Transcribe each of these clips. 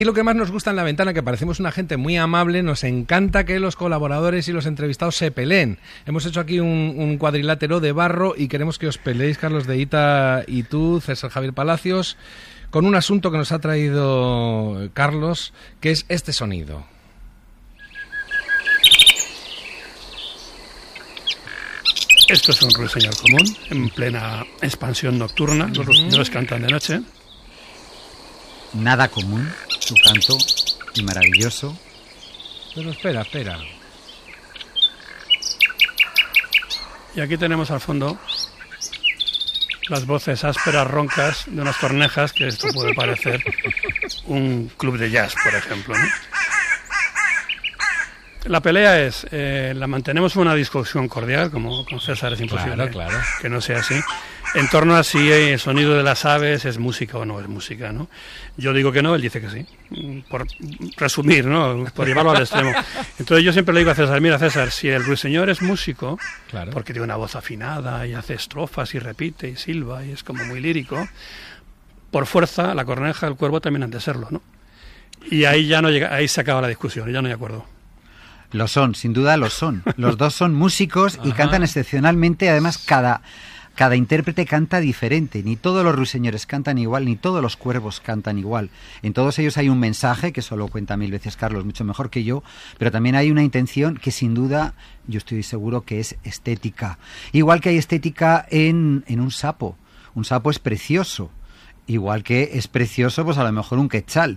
Y lo que más nos gusta en La Ventana, que parecemos una gente muy amable, nos encanta que los colaboradores y los entrevistados se peleen. Hemos hecho aquí un cuadrilátero de barro y queremos que os peleéis, Carlos de Hita y tú, César Javier Palacios, con un asunto que nos ha traído Carlos, que es este sonido. Esto es un ruiseñor común, en plena expansión nocturna. Los ruiseñores cantan de noche. Nada común, su canto, y maravilloso. Pero espera. Y aquí tenemos al fondo las voces ásperas, roncas de unas cornejas, que esto puede parecer un club de jazz, por ejemplo, ¿no? La pelea es, la mantenemos una discusión cordial, como con César es imposible claro. que no sea así, en torno a si el sonido de las aves es música o no es música, ¿no? Yo digo que no, él dice que sí, por resumir, ¿no? Por llevarlo al extremo. Entonces yo siempre le digo a César, mira César, si el ruiseñor es músico, Claro. porque tiene una voz afinada y hace estrofas y repite y silba y es como muy lírico, por fuerza la corneja, el cuervo también han de serlo, ¿no? Y ahí ya no llega, ahí se acaba la discusión, ya no hay acuerdo. Lo son, sin duda lo son. Los dos son músicos y cantan excepcionalmente. Además, cada intérprete canta diferente. Ni todos los ruiseñores cantan igual, ni todos los cuervos cantan igual. En todos ellos hay un mensaje, que eso lo cuenta 1000 veces Carlos, mucho mejor que yo, pero también hay una intención que sin duda, yo estoy seguro que es estética. Igual que hay estética en un sapo. Un sapo es precioso. Igual que es precioso, pues a lo mejor un quetzal.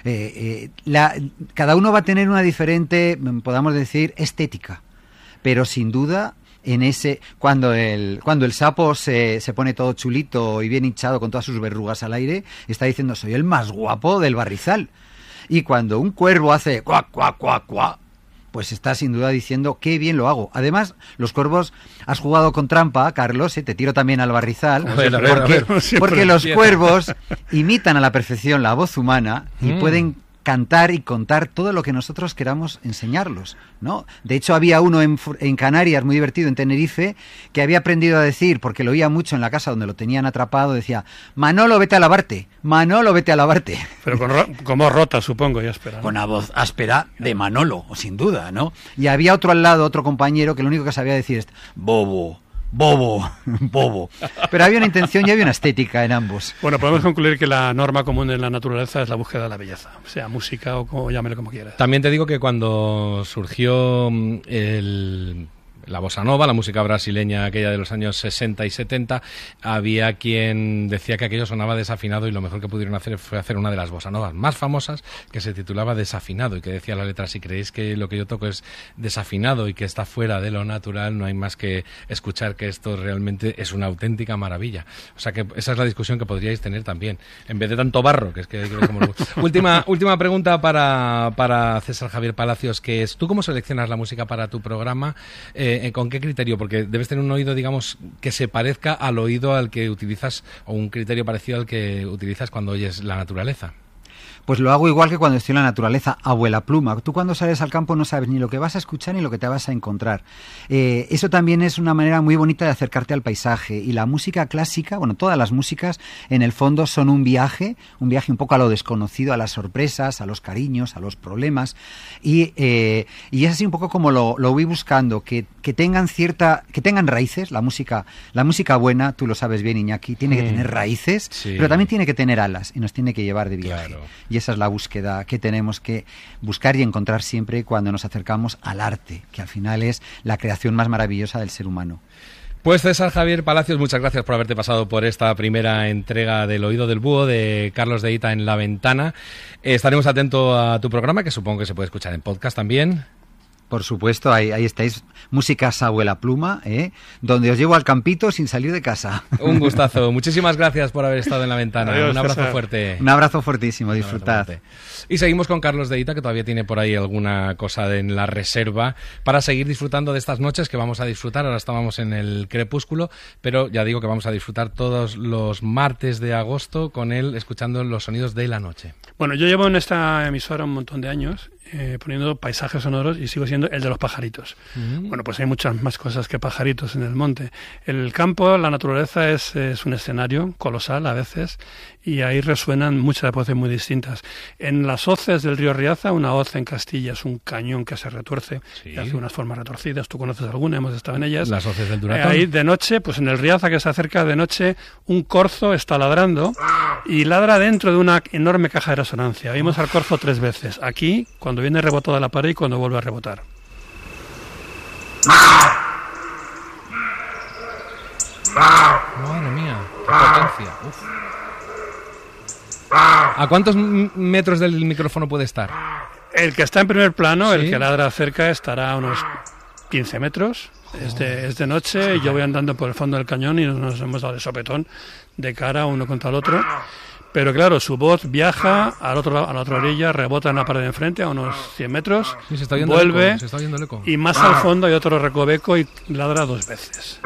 Cada uno va a tener una diferente, podamos decir, estética, pero sin duda en ese cuando el sapo se pone todo chulito y bien hinchado con todas sus verrugas al aire, está diciendo soy el más guapo del barrizal. Y cuando un cuervo hace cuac, cuac, cuac, cuac, pues está sin duda diciendo qué bien lo hago. Además, los cuervos, has jugado con trampa, Carlos, te tiro también al barrizal, porque los cuervos imitan a la perfección la voz humana y pueden cantar y contar todo lo que nosotros queramos enseñarlos, ¿no? De hecho, había uno en Canarias, muy divertido, en Tenerife, que había aprendido a decir, porque lo oía mucho en la casa donde lo tenían atrapado, decía, Manolo, vete a lavarte, Manolo, vete a lavarte. Pero con voz rota, supongo, y áspera, ¿no? Con la voz áspera de Manolo, sin duda, ¿no? Y había otro al lado, otro compañero, que lo único que sabía decir es, bobo. Pero había una intención y había una estética en ambos. Bueno, podemos concluir que la norma común en la naturaleza es la búsqueda de la belleza, sea música o como, llámelo como quieras. También te digo que cuando surgió la bossa nova, la música brasileña aquella de los años 60 y 70, había quien decía que aquello sonaba desafinado y lo mejor que pudieron hacer fue hacer una de las bossa novas más famosas que se titulaba Desafinado y que decía la letra, si creéis que lo que yo toco es desafinado y que está fuera de lo natural, no hay más que escuchar que esto realmente es una auténtica maravilla. O sea que esa es la discusión que podríais tener también, en vez de tanto barro, que es que como última pregunta para César Javier Palacios, que es, ¿tú cómo seleccionas la música para tu programa? ¿Con qué criterio? Porque debes tener un oído, digamos, que se parezca al oído al que utilizas, o un criterio parecido al que utilizas cuando oyes la naturaleza. Pues lo hago igual que cuando estoy en la naturaleza, abuela pluma. Tú cuando sales al campo no sabes ni lo que vas a escuchar ni lo que te vas a encontrar. Eso también es una manera muy bonita de acercarte al paisaje. Y la música clásica, bueno, todas las músicas, en el fondo son un viaje un poco a lo desconocido, a las sorpresas, a los cariños, a los problemas. Y es así un poco como lo voy buscando, que tengan raíces. La música buena, tú lo sabes bien, Iñaki, tiene que tener raíces, sí, pero también tiene que tener alas y nos tiene que llevar de viaje. Claro. Y esa es la búsqueda que tenemos que buscar y encontrar siempre cuando nos acercamos al arte, que al final es la creación más maravillosa del ser humano. Pues César Javier Palacios, muchas gracias por haberte pasado por esta primera entrega del Oído del Búho de Carlos de Hita en La Ventana. Estaremos atentos a tu programa, que supongo que se puede escuchar en podcast también. Por supuesto, ahí estáis, Músicas Abuela Pluma, donde os llevo al campito sin salir de casa. Un gustazo, muchísimas gracias por haber estado en La Ventana. Adiós, un abrazo César. fuerte. Un abrazo fuertísimo, disfrutad. Y seguimos con Carlos de Hita, que todavía tiene por ahí alguna cosa en la reserva para seguir disfrutando de estas noches que vamos a disfrutar. Ahora estábamos en el crepúsculo, pero ya digo que vamos a disfrutar todos los martes de agosto con él escuchando los sonidos de la noche. Bueno, yo llevo en esta emisora un montón de años poniendo paisajes sonoros y sigo siendo el de los pajaritos. Bueno, pues hay muchas más cosas que pajaritos en el monte. El campo, la naturaleza es un escenario colosal a veces y ahí resuenan muchas voces muy distintas. En las hoces del río Riaza, una hoz en Castilla es un cañón que se retuerce y hace unas formas retorcidas. Tú conoces alguna, hemos estado en ellas. Las hoces del Duratón. Ahí de noche, pues en el Riaza que se acerca de noche, un corzo está ladrando y ladra dentro de una enorme caja de resonancia. Oímos al corzo 3 veces. Aquí, cuando viene rebotada la pared y cuando vuelve a rebotar. Madre mía, qué potencia. Uf. ¿A cuántos metros del micrófono puede estar? El que está en primer plano, ¿Sí? el que ladra cerca, estará a unos 15 metros. Es de noche y yo voy andando por el fondo del cañón y nos hemos dado de sopetón de cara uno contra el otro. Pero claro, su voz viaja a la otra orilla, rebota en la pared de enfrente a unos 100 metros, Sí, se está oyendo vuelve el eco, se está oyendo el eco. y más al fondo hay otro recoveco y ladra 2 veces.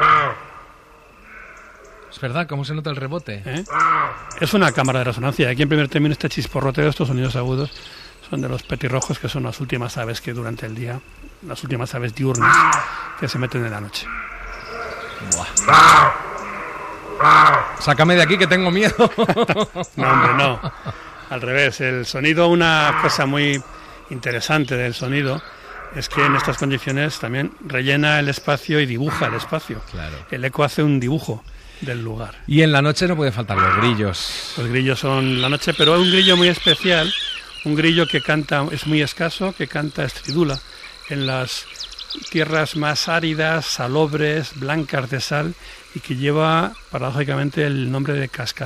Es verdad, ¿cómo se nota el rebote? ¿Eh? Es una cámara de resonancia. Aquí en primer término este chisporroteo, estos sonidos agudos, son de los petirrojos, que son las últimas aves que durante el día, las últimas aves diurnas que se meten en la noche. Buah. Sácame de aquí que tengo miedo. No, hombre, no. Al revés, el sonido, una cosa muy interesante del sonido es que en estas condiciones también rellena el espacio y dibuja el espacio. Claro. El eco hace un dibujo del lugar. Y en la noche no puede faltar los grillos. Los grillos son la noche, pero hay un grillo muy especial, un grillo que canta, es muy escaso, que canta estridula en las tierras más áridas, salobres, blancas de sal, y que lleva paradójicamente el nombre de cascabel.